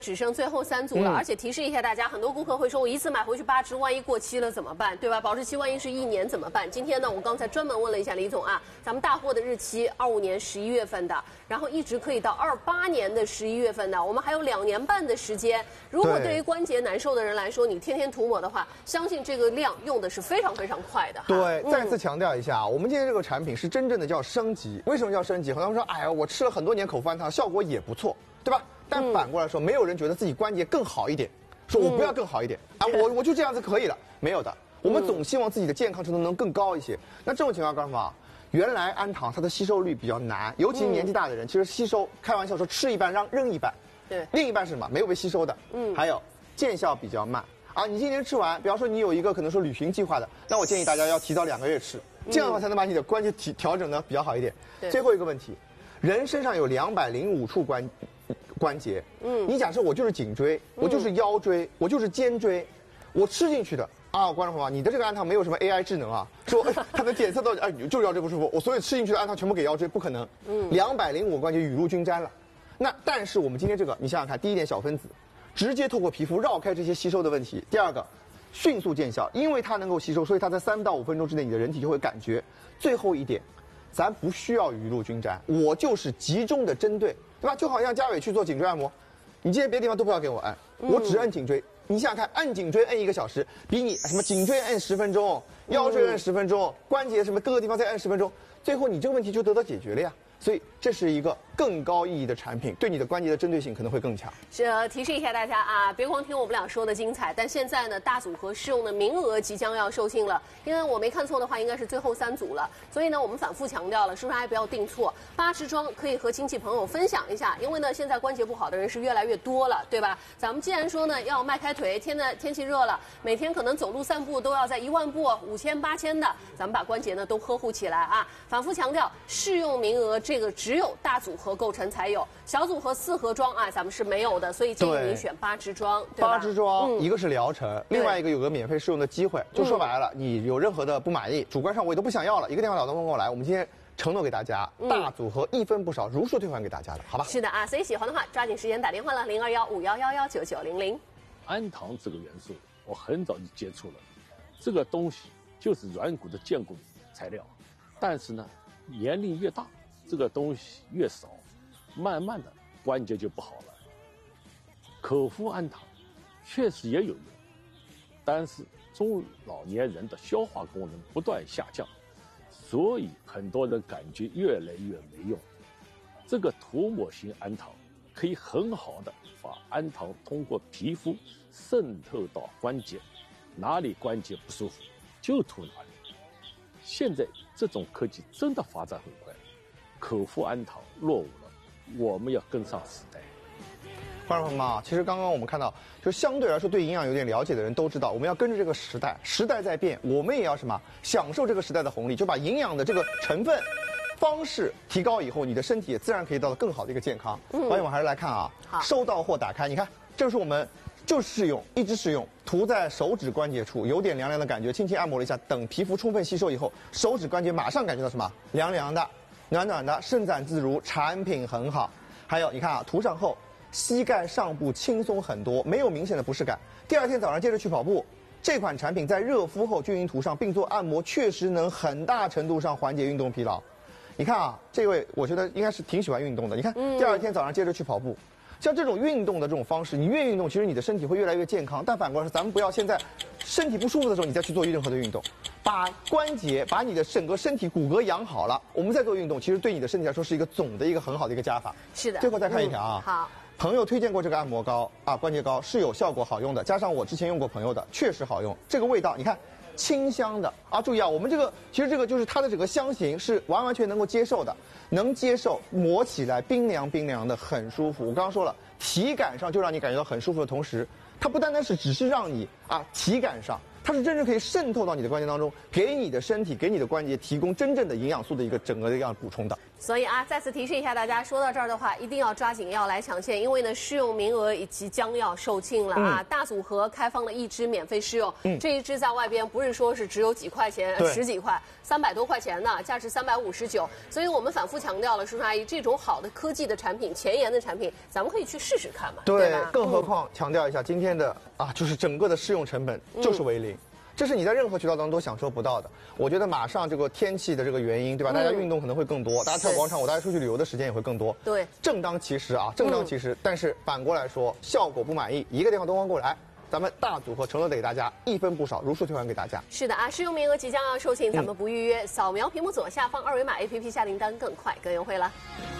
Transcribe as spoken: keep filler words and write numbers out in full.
只剩最后三组了，嗯、而且提示一下大家，很多顾客会说，我一次买回去八支，万一过期了怎么办？对吧？保质期万一是一年怎么办？今天呢，我刚才专门问了一下李总啊，咱们大货的日期二五年十一月份的，然后一直可以到二八年的十一月份的，我们还有两年半的时间。如果对于关节难受的人来说，你天天涂抹的话，相信这个量用的是非常非常快的。 对，再次强调一下，我们今天这个产品是真正的叫升级。为什么叫升级？很多人说，哎呀，我吃了很多年口服安糖，效果也不错，对吧？但反过来说，没有人觉得自己关节更好一点，说我不要更好一点啊，我我就这样子可以了，没有的。我们总希望自己的健康程度能更高一些。那这种情况告诉我，原来安糖它的吸收率比较难，尤其是年纪大的人，其实吸收，开玩笑说吃一半让扔一半，对，另一半是什么？没有被吸收的，嗯，还有见效比较慢啊。你今天吃完，比方说你有一个可能说旅行计划的，那我建议大家要提早两个月吃，这样的话才能把你的关节体调整的比较好一点。最后一个问题，人身上有两百零五处关。关节，嗯，你假设我就是颈椎，我就是腰椎，我就是肩椎，我吃进去的啊，观众朋友，你的这个安糖没有什么 A I 智能啊，说它能检测到，哎，就是腰椎不舒服，我所有吃进去的安糖全部给腰椎，不可能，嗯，两百零五关节雨露均沾了。那但是我们今天这个，你想想看，第一点小分子，直接透过皮肤绕开这些吸收的问题；第二个，迅速见效，因为它能够吸收，所以它在三到五分钟之内，你的人体就会感觉。最后一点，咱不需要雨露均沾，我就是集中的针对。对吧？就好像嘉伟去做颈椎按摩，你今天别的地方都不要给我按，我只按颈椎。你想想看，按颈椎按一个小时，比你什么颈椎按十分钟，腰椎按十分钟，关节什么各个地方再按十分钟，最后你这个问题就得到解决了呀。所以这是一个更高意义的产品，对你的关节的针对性可能会更强。 是、呃、提示一下大家啊，别光听我们俩说的精彩，但现在呢，大组合试用的名额即将要售罄了，因为我没看错的话，应该是最后三组了。所以呢，我们反复强调了，是不是还不要订错？八支装可以和亲戚朋友分享一下，因为呢，现在关节不好的人是越来越多了，对吧？咱们既然说呢要迈开腿，天呢天气热了，每天可能走路散步都要在一万步、五千、八千的，咱们把关节呢都呵护起来啊！反复强调，试用名额。这个只有大组合构成才有，小组合四盒装啊，咱们是没有的，所以建议您选八支装，对吧？ 八支装，嗯、一个是疗程，另外一个有个免费试用的机会。就说白了，你有任何的不满意，主观上我也都不想要了，一个电话打通过来，我们今天承诺给大家，嗯、大组合一分不少，如数退还给大家的，好吧？ 是的啊，所以喜欢的话，抓紧时间打电话了，零二幺五幺幺幺九九零零。 安糖这个元素，我很早就接触了，这个东西就是软骨的坚固材料，但是呢，年龄越大。这个东西越少，慢慢的关节就不好了。口服安糖确实也有用，但是中老年人的消化功能不断下降，所以很多人感觉越来越没用。这个涂抹型安糖可以很好的把安糖通过皮肤渗透到关节，哪里关节不舒服就涂哪里。现在这种科技真的发展很快。口服安糖落伍了，我们要跟上时代。 观众朋友们啊，其实刚刚我们看到，就相对来说对营养有点了解的人都知道，我们要跟着这个时代，时代在变，我们也要什么享受这个时代的红利，就把营养的这个成分方式提高以后，你的身体也自然可以得到更好的一个健康。嗯，网友们还是来看啊，收到货打开，你看，这是我们就试用，一直试用，涂在手指关节处，有点凉凉的感觉，轻轻按摩了一下，等皮肤充分吸收以后，手指关节马上感觉到什么凉凉的。暖暖的，伸展自如，产品很好。还有，你看啊，涂上后，膝盖上部轻松很多，没有明显的不适感。第二天早上接着去跑步，这款产品在热敷后均匀涂上，并做按摩，确实能很大程度上缓解运动疲劳。你看啊，这位我觉得应该是挺喜欢运动的。你看，第二天早上接着去跑步。像这种运动的这种方式，你越运动，其实你的身体会越来越健康。但反过来说，咱们不要现在身体不舒服的时候，你再去做任何的运动，把关节、把你的整个身体骨骼养好了，我们再做运动，其实对你的身体来说是一个总的一个很好的一个加法。 是的。 最后再看一条啊， 嗯、好， 朋友推荐过这个按摩膏啊，关节膏是有效果好用的，加上我之前用过朋友的，确实好用。这个味道，你看。清香的啊，注意啊，我们这个其实这个就是它的整个香型是完完全能够接受的，能接受，抹起来冰凉冰凉的，很舒服。我刚刚说了，体感上就让你感觉到很舒服的同时，它不单单是只是让你啊体感上，它是真正可以渗透到你的关节当中，给你的身体、给你的关节提供真正的营养素的一个整个的一样补充的。 所以啊，再次提示一下大家，说到这儿的话，一定要抓紧要来抢现，因为呢，试用名额即将要售罄了啊！嗯、大组合开放了一支免费试用，嗯、这一支在外边不是说是只有几块钱、十几块、三百多块钱呢，价值三百五十九。所以我们反复强调了，叔叔阿姨，这种好的科技的产品、前沿的产品，咱们可以去试试看嘛，对, 对吧？ 更何况、嗯、强调一下，今天的啊，就是整个的试用成本就是为零。嗯，这是你在任何渠道当中都享受不到的。我觉得马上这个天气的这个原因，对吧？嗯、大家运动可能会更多，大家跳广场舞，大家出去旅游的时间也会更多。 对， 正当其时啊，正当其时。嗯、但是反过来说，效果不满意，一个电话东方过来，咱们大组合承诺给大家一分不少，如数退还给大家。 是的啊，试用名额即将要售罄，咱们不预约，嗯、扫描屏幕左下方二维码 A P P 下订单更快更优惠了。